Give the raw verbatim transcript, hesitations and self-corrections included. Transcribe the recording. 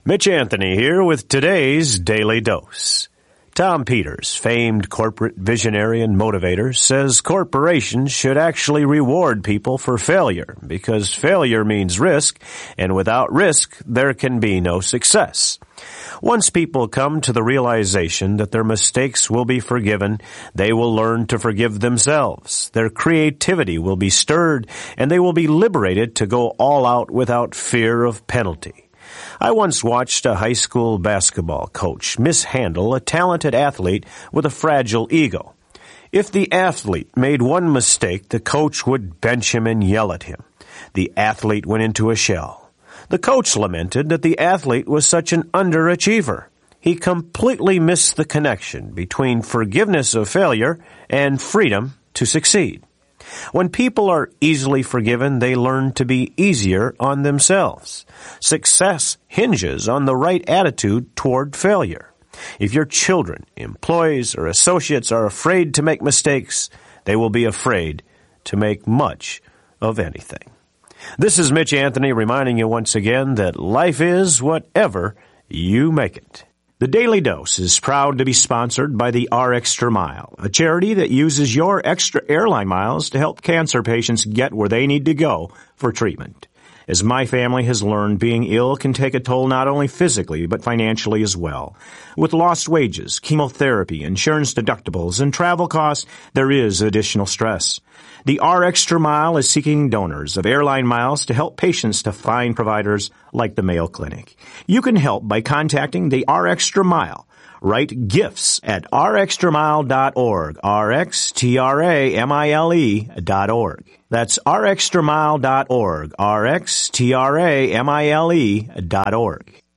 Mitch Anthony here with today's Daily Dose. Tom Peters, famed corporate visionary and motivator, says corporations should actually reward people for failure because failure means risk, and without risk, there can be no success. Once people come to the realization that their mistakes will be forgiven, they will learn to forgive themselves. Their creativity will be stirred, and they will be liberated to go all out without fear of penalty. I once watched a high school basketball coach mishandle a talented athlete with a fragile ego. If the athlete made one mistake, the coach would bench him and yell at him. The athlete went into a shell. The coach lamented that the athlete was such an underachiever. He completely missed the connection between forgiveness of failure and freedom to succeed. When people are easily forgiven, they learn to be easier on themselves. Success hinges on the right attitude toward failure. If your children, employees, or associates are afraid to make mistakes, they will be afraid to make much of anything. This is Mitch Anthony reminding you once again that life is whatever you make it. The Daily Dose is proud to be sponsored by the R Extra Mile, a charity that uses your extra airline miles to help cancer patients get where they need to go for treatment. As my family has learned, being ill can take a toll not only physically, but financially as well. With lost wages, chemotherapy, insurance deductibles, and travel costs, there is additional stress. The R Extra Mile is seeking donors of airline miles to help patients to find providers like the Mayo Clinic. You can help by contacting the R Extra Mile. Write gifts at r extra mile dot org, R X T R A M I L E dot org. That's r extra mile dot org, R X T R A M I L E dot org.